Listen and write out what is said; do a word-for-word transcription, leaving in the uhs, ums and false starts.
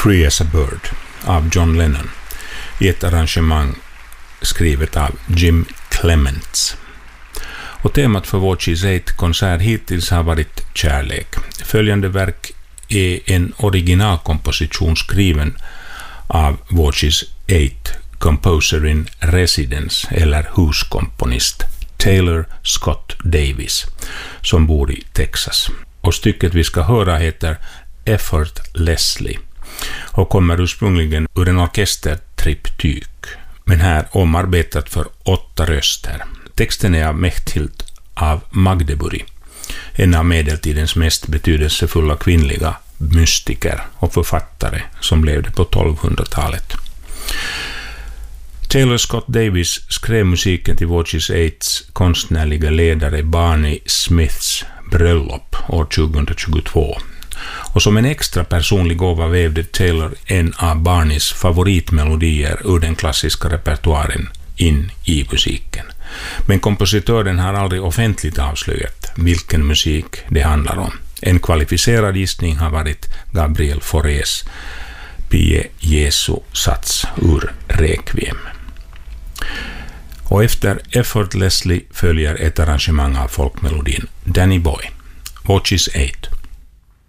Free as a Bird av John Lennon i ett arrangemang skrivet av Jim Clements. Och temat för Watches åtta-konsert hittills har varit kärlek. Följande verk är en originalkomposition skriven av Watches åtta composer in residence eller huskomponist Taylor Scott Davis som bor i Texas. Och stycket vi ska höra heter Effortlessly och kommer ursprungligen ur en orkestertriptyk, men här omarbetat för åtta röster. Texten är av Mechthild av Magdeburg, en av medeltidens mest betydelsefulla kvinnliga mystiker och författare som levde på tolvhundratalet. Taylor Scott Davis skrev musiken till Watches åttas konstnärliga ledare Barney Smiths bröllop år tjugohundratjugotvå. Och som en extra personlig gåva vävde Taylor en av Barneys favoritmelodier ur den klassiska repertoaren in i musiken. Men kompositören har aldrig offentligt avslöjat vilken musik det handlar om. En kvalificerad gissning har varit Gabriel Faurés Pie Jesu sats ur Requiem. Och efter Effortlessly följer ett arrangemang av folkmelodin Danny Boy, Watches åtta.